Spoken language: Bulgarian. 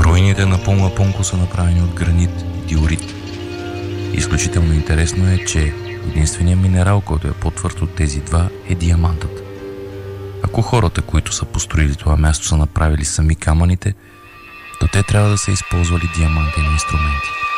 Руините на Пумапунко са направени от гранит и диорит. Изключително интересно е, че единственият минерал, който е по-твърд от тези два, е диамантът. Ако хората, които са построили това място, са направили сами камъните, то те трябва да са използвали диамантени инструменти.